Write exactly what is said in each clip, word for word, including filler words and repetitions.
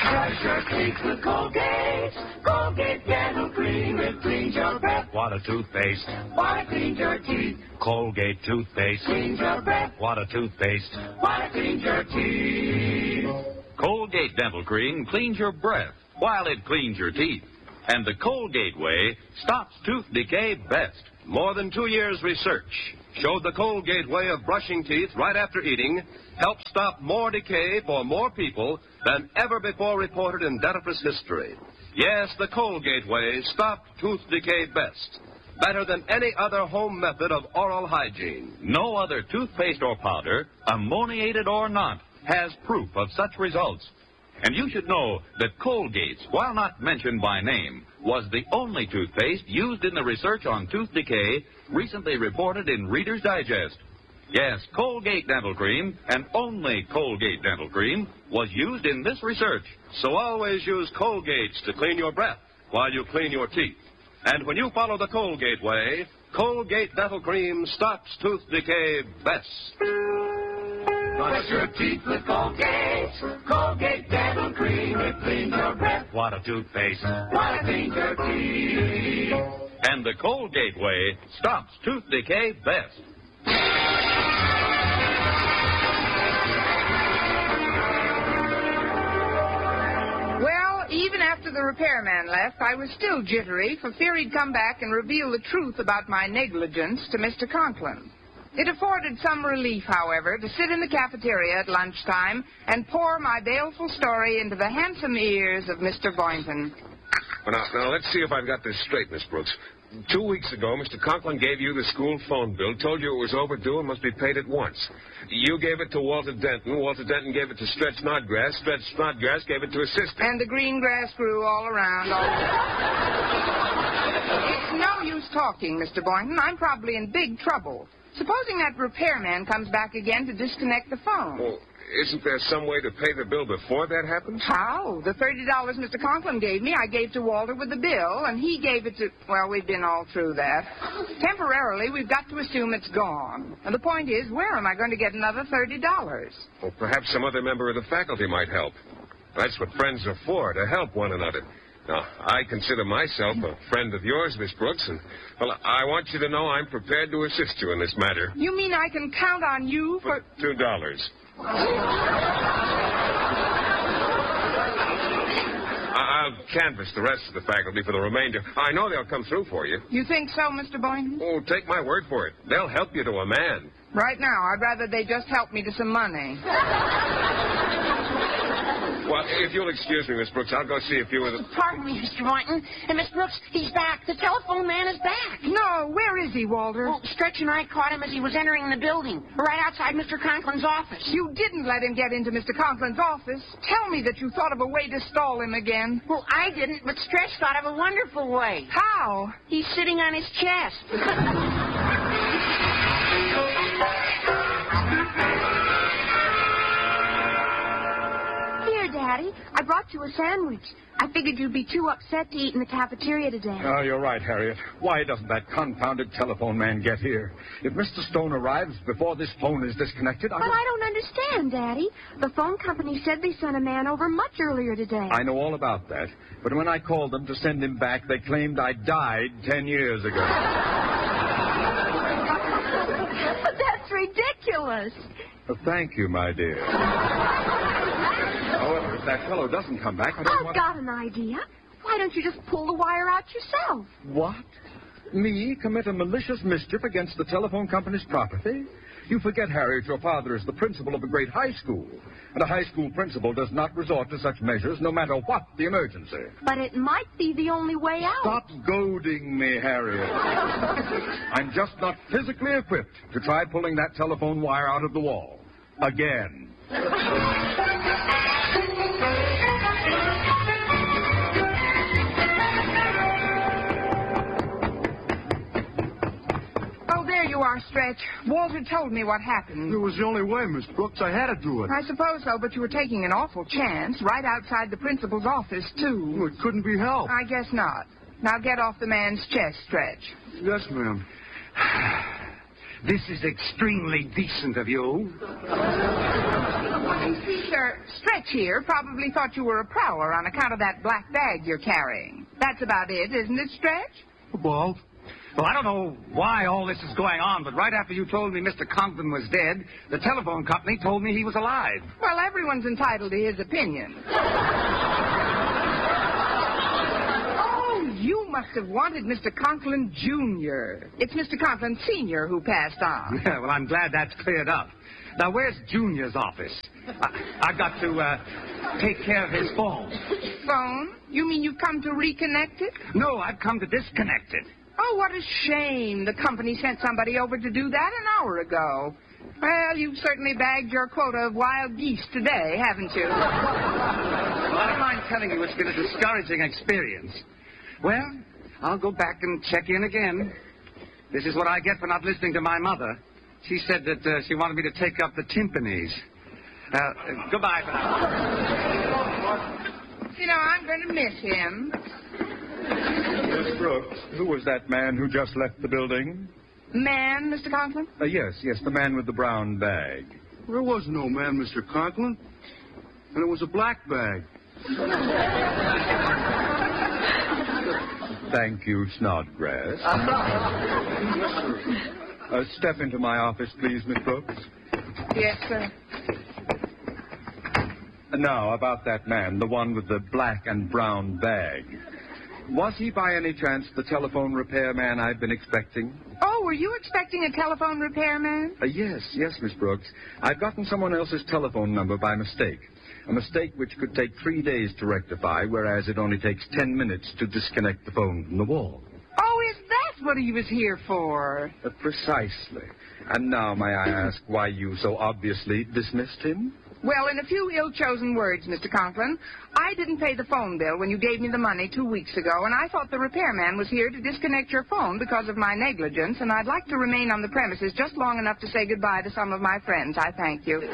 Brush your teeth with Colgate. Colgate Dental Cream. It cleans your breath. What a toothpaste. Why cleans your teeth? Colgate toothpaste. Cleans your breath. What a toothpaste. Why cleans your teeth? Colgate Dental Cream cleans your breath while it cleans your teeth. And the Colgate way stops tooth decay best. More than two years' research showed the Colgate way of brushing teeth right after eating helped stop more decay for more people than ever before reported in dentifrice history. Yes, the Colgate way stopped tooth decay best. Better than any other home method of oral hygiene. No other toothpaste or powder, ammoniated or not, has proof of such results. And you should know that Colgate, while not mentioned by name, was the only toothpaste used in the research on tooth decay recently reported in Reader's Digest. Yes, Colgate Dental Cream, and only Colgate Dental Cream, was used in this research. So always use Colgates to clean your breath while you clean your teeth. And when you follow the Colgate way, Colgate Dental Cream stops tooth decay best. Brush your teeth with Colgate. Colgate Dental Cream. It cleans your breath. What a toothpaste. Why cleans your teeth? And the Colgate way stops tooth decay best. Well, even after the repairman left, I was still jittery for fear he'd come back and reveal the truth about my negligence to Mister Conklin. It afforded some relief, however, to sit in the cafeteria at lunchtime and pour my baleful story into the handsome ears of Mister Boynton. Well, now, now, let's see if I've got this straight, Miss Brooks. Two weeks ago, Mister Conklin gave you the school phone bill, told you it was overdue and must be paid at once. You gave it to Walter Denton. Walter Denton gave it to Stretch Snodgrass. Stretch Snodgrass gave it to his sister. And the green grass grew all around. All It's no use talking, Mister Boynton. I'm probably in big trouble. Supposing that repairman comes back again to disconnect the phone. Well, isn't there some way to pay the bill before that happens? How? The thirty dollars Mister Conklin gave me, I gave to Walter with the bill, and he gave it to... Well, we've been all through that. Temporarily, we've got to assume it's gone. And the point is, where am I going to get another thirty dollars? Well, perhaps some other member of the faculty might help. That's what friends are for, to help one another. Now, I consider myself a friend of yours, Miss Brooks, and, well, I want you to know I'm prepared to assist you in this matter. You mean I can count on you for... For two dollars. I'll canvass the rest of the faculty for the remainder. I know they'll come through for you. You think so, Mister Boynton? Oh, take my word for it. They'll help you to a man. Right now, I'd rather they just help me to some money. Well, if you'll excuse me, Miss Brooks, I'll go see a few of the... Pardon me, Mister Boynton. And Miss Brooks, he's back. The telephone man is back. No, where is he, Walter? Well, Stretch and I caught him as he was entering the building, right outside Mister Conklin's office. You didn't let him get into Mister Conklin's office. Tell me that you thought of a way to stall him again. Well, I didn't, but Stretch thought of a wonderful way. How? He's sitting on his chest. Daddy, I brought you a sandwich. I figured you'd be too upset to eat in the cafeteria today. Oh, you're right, Harriet. Why doesn't that confounded telephone man get here? If Mister Stone arrives before this phone is disconnected, I... But I don't understand, Daddy. The phone company said they sent a man over much earlier today. I know all about that. But when I called them to send him back, they claimed I died ten years ago. But that's ridiculous. Well, thank you, my dear. However, if that fellow doesn't come back, I don't I've want... got an idea. Why don't you just pull the wire out yourself? What? Me commit a malicious mischief against the telephone company's property? You forget, Harriet, your father is the principal of a great high school. And a high school principal does not resort to such measures no matter what the emergency. But it might be the only way out. Stop goading me, Harriet. I'm just not physically equipped to try pulling that telephone wire out of the wall. Again. You are, Stretch. Walter told me what happened. It was the only way, Miss Brooks. I had to do it. I suppose so, but you were taking an awful chance right outside the principal's office, too. Well, it couldn't be helped. I guess not. Now get off the man's chest, Stretch. Yes, ma'am. This is extremely decent of you. You see, sir, Stretch here probably thought you were a prowler on account of that black bag you're carrying. That's about it, isn't it, Stretch? Well, well, I don't know why all this is going on, but right after you told me Mister Conklin was dead, the telephone company told me he was alive. Well, everyone's entitled to his opinion. You must have wanted Mister Conklin Junior It's Mister Conklin Senior who passed on. Yeah, well, I'm glad that's cleared up. Now, where's Junior's office? I, I've got to uh, take care of his phone. Phone? You mean you've come to reconnect it? No, I've come to disconnect it. Oh, what a shame. The company sent somebody over to do that an hour ago. Well, you've certainly bagged your quota of wild geese today, haven't you? Well, I don't mind telling you it's been a discouraging experience. Well, I'll go back and check in again. This is what I get for not listening to my mother. She said that uh, she wanted me to take up the timpanis. Uh, uh, goodbye for now. You know, I'm going to miss him. Miss Brooks, who was that man who just left the building? Man, Mister Conklin? Uh, yes, yes, the man with the brown bag. There was no man, Mister Conklin. And it was a black bag. Thank you, Snodgrass. uh, step into my office, please, Miss Brooks. Yes, sir. Now, about that man, the one with the black and brown bag. Was he by any chance the telephone repairman I've been expecting? Oh, were you expecting a telephone repairman? Uh, yes, yes, Miss Brooks. I've gotten someone else's telephone number by mistake. A mistake which could take three days to rectify, whereas it only takes ten minutes to disconnect the phone from the wall. Oh, is that what he was here for? Uh, precisely. And now, may I ask why you so obviously dismissed him? Well, in a few ill-chosen words, Mister Conklin, I didn't pay the phone bill when you gave me the money two weeks ago, and I thought the repairman was here to disconnect your phone because of my negligence, and I'd like to remain on the premises just long enough to say goodbye to some of my friends. I thank you.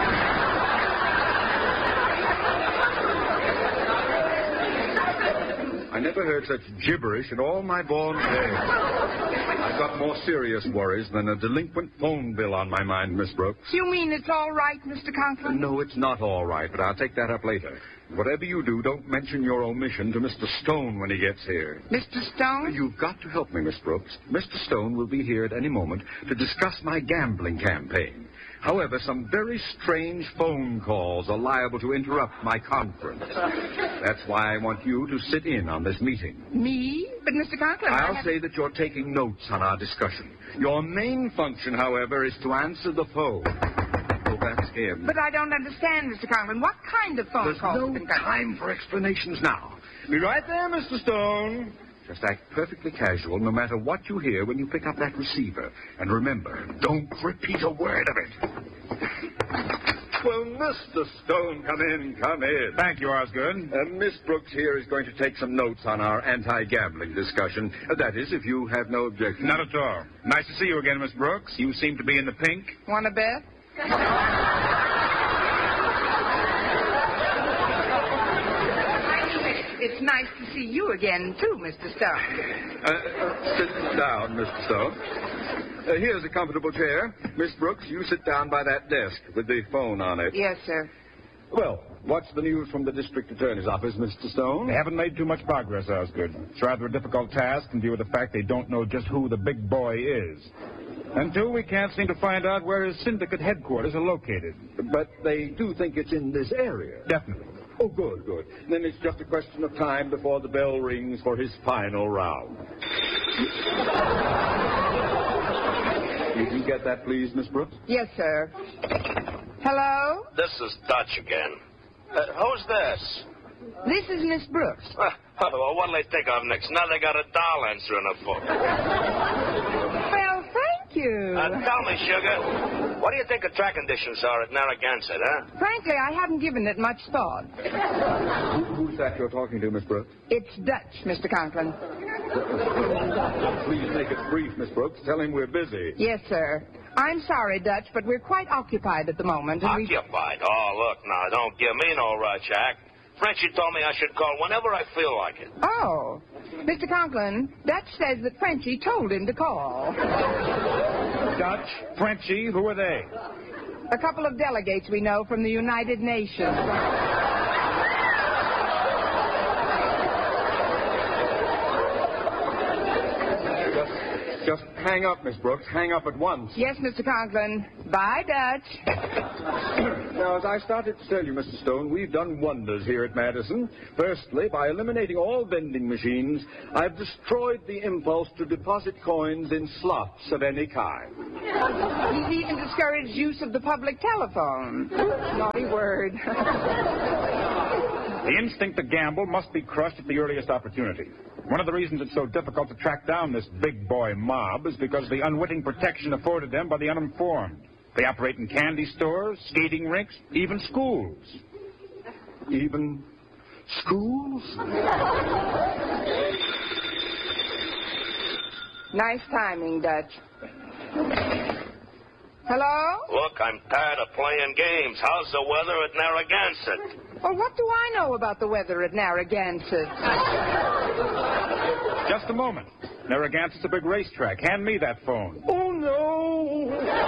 I never heard such gibberish in all my born days. I've got more serious worries than a delinquent phone bill on my mind, Miss Brooks. You mean it's all right, Mister Conklin? No, it's not all right, but I'll take that up later. Whatever you do, don't mention your omission to Mister Stone when he gets here. Mister Stone? You've got to help me, Miss Brooks. Mister Stone will be here at any moment to discuss my gambling campaign. However, some very strange phone calls are liable to interrupt my conference. That's why I want you to sit in on this meeting. Me? But, Mister Conklin, I'll I have... say that you're taking notes on our discussion. Your main function, however, is to answer the phone. Oh, that's him. But I don't understand, Mister Conklin. What kind of phone There's call? no time for explanations now. Be right there, Mister Stone. Just act perfectly casual, no matter what you hear when you pick up that receiver. And remember, don't repeat a word of it. Well, Mister Stone, come in, come in. Thank you, Osgood. Uh, Miss Brooks here is going to take some notes on our anti-gambling discussion. Uh, that is, if you have no objection. Not at all. Nice to see you again, Miss Brooks. You seem to be in the pink. Want to bet? It's nice to see you again, too, Mister Stone. Uh, uh, sit down, Mister Stone. Uh, here's a comfortable chair. Miss Brooks, you sit down by that desk with the phone on it. Yes, sir. Well, what's the news from the district attorney's office, Mister Stone? They haven't made too much progress, Osgood. It's rather a difficult task in view of the fact they don't know just who the big boy is. And two, we can't seem to find out where his syndicate headquarters are located. But they do think it's in this area. Definitely. Oh, good, good. Then it's just a question of time before the bell rings for his final round. You can get that, please, Miss Brooks? Yes, sir. Hello? This is Dutch again. Uh, who's this? This is Miss Brooks. Uh, well, what'll they think of next? Now they got a doll answering the phone. Well, thank you. Uh, tell me, Sugar, what do you think the track conditions are at Narragansett, huh? Frankly, I haven't given it much thought. Who, who's that you're talking to, Miss Brooks? It's Dutch, Mister Conklin. Please make it brief, Miss Brooks. Tell him we're busy. Yes, sir. I'm sorry, Dutch, but we're quite occupied at the moment. and we- Occupied? Oh, look, now, don't give me no rush, Jack. Frenchie told me I should call whenever I feel like it. Oh. Mister Conklin, Dutch says that Frenchie told him to call. Dutch, Frenchy, who are they? A couple of delegates we know from the United Nations. Just hang up, Miss Brooks. Hang up at once. Yes, Mister Conklin. Bye, Dutch. Now, as I started to tell you, Mister Stone, we've done wonders here at Madison. Firstly, by eliminating all vending machines, I've destroyed the impulse to deposit coins in slots of any kind. He's even discouraged use of the public telephone. Naughty word. The instinct to gamble must be crushed at the earliest opportunity. One of the reasons it's so difficult to track down this big boy mob is because of the unwitting protection afforded them by the uninformed. They operate in candy stores, skating rinks, even schools. Even schools? Nice timing, Dutch. Hello? Look, I'm tired of playing games. How's the weather at Narragansett? Well, what do I know about the weather at Narragansett? Just a moment. Narragansett's a big racetrack. Hand me that phone. Oh, no.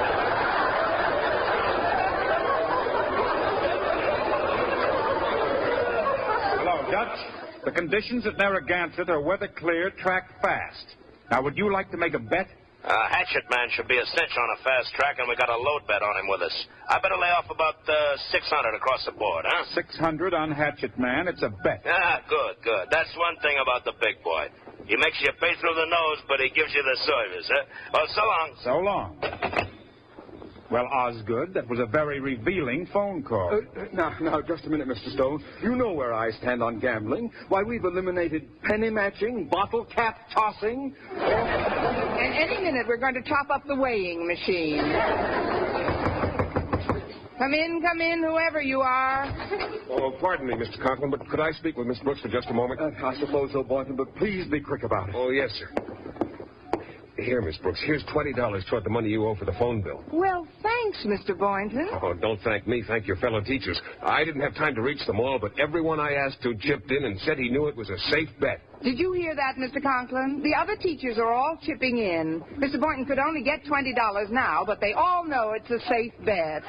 Hello, Dutch. The conditions at Narragansett are weather clear, track fast. Now, would you like to make a bet? Uh, Hatchet Man should be a cinch on a fast track, and we got a load bet on him with us. I better lay off about uh, six hundred across the board, huh? six hundred on Hatchet Man. It's a bet. Ah, good, good. That's one thing about the big boy. He makes you pay through the nose, but he gives you the service, huh? Well, so long. So long. Well, Osgood, that was a very revealing phone call. Uh, now, now, just a minute, Mister Stone. You know where I stand on gambling. Why, we've eliminated penny matching, bottle cap tossing. And any minute, we're going to chop up the weighing machine. Come in, come in, whoever you are. Oh, pardon me, Mister Conklin, but could I speak with Miss Brooks for just a moment? Uh, I suppose so, Boynton, but please be quick about it. Oh, yes, sir. Here, Miss Brooks, here's twenty dollars toward the money you owe for the phone bill. Well, thanks, Mister Boynton. Oh, don't thank me. Thank your fellow teachers. I didn't have time to reach them all, but everyone I asked to chipped in and said he knew it was a safe bet. Did you hear that, Mister Conklin? The other teachers are all chipping in. Mister Boynton could only get twenty dollars now, but they all know it's a safe bet.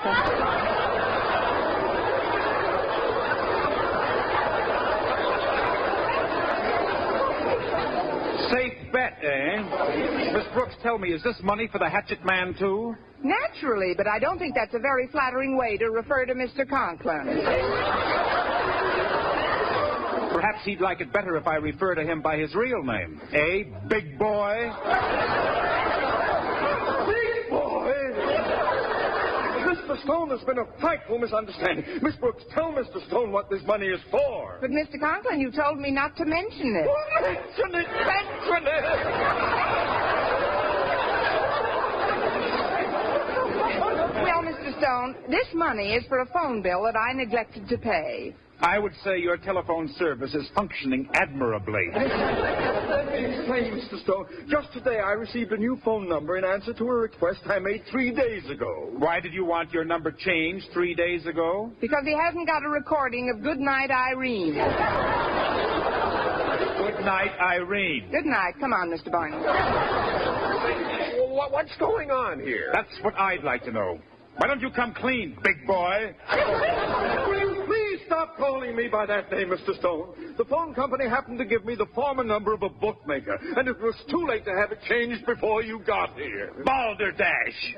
Safe bet, eh? Miss Brooks, tell me, is this money for the Hatchet Man, too? Naturally, but I don't think that's a very flattering way to refer to Mister Conklin. Perhaps he'd like it better if I refer to him by his real name. Eh, Big Boy? Big boy? Mister Stone, there's been a frightful misunderstanding. Miss Brooks, tell Mister Stone what this money is for. But, Mister Conklin, you told me not to mention it. Oh, mention it! Mention it! Well, Mister Stone, this money is for a phone bill that I neglected to pay. I would say your telephone service is functioning admirably. Let me explain, Mister Stone. Just today I received a new phone number in answer to a request I made three days ago. Why did you want your number changed three days ago? Because he hasn't got a recording of Good Night, Irene. Good night, Irene. Good night. Come on, Mister Boynton. Well, what's going on here? That's what I'd like to know. Why don't you come clean, big boy? Will you please stop calling me by that name, Mister Stone? The phone company happened to give me the former number of a bookmaker, and it was too late to have it changed before you got here. Balderdash!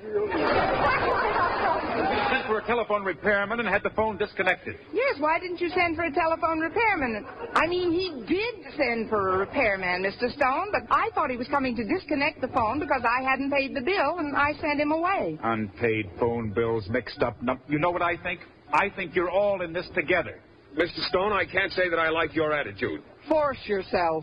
You sent for a telephone repairman and had the phone disconnected. Yes, why didn't you send for a telephone repairman? I mean, he did send for a repairman, Mister Stone, but I thought he was coming to disconnect the phone because I hadn't paid the bill, and I sent him away. Unpaid phone bills mixed up. No, you know what I think? I think you're all in this together. Mister Stone, I can't say that I like your attitude. Force yourself.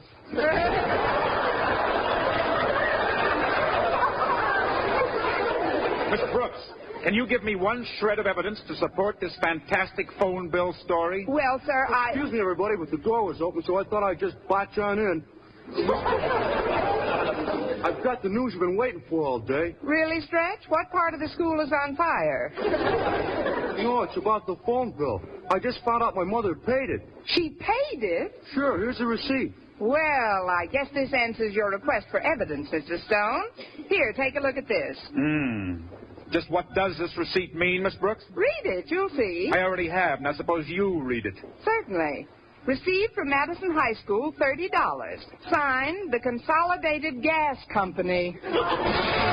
Miss Brooks, can you give me one shred of evidence to support this fantastic phone bill story? Well, sir, I... Excuse me, everybody, but the door was open, so I thought I'd just botch on in. I've got the news you've been waiting for all day. Really, Stretch? What part of the school is on fire? No, it's about the phone bill. I just found out my mother paid it. She paid it? Sure, here's the receipt. Well, I guess this answers your request for evidence, Mister Stone. Here, take a look at this. Hmm. Just what does this receipt mean, Miss Brooks? Read it, you'll see. I already have. Now suppose you read it. Certainly. Received from Madison High School, thirty dollars. Signed, the Consolidated Gas Company.